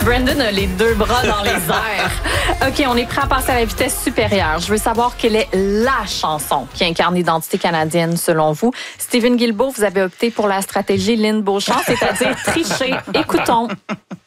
Brandon a les deux bras dans les airs. OK, on est prêt à passer à la vitesse supérieure. Je veux savoir quelle est la chanson qui incarne l'identité canadienne selon vous. Stephen Guilbeault, vous avez opté pour la stratégie Lynn Beauchamp, c'est-à-dire tricher. Écoutons.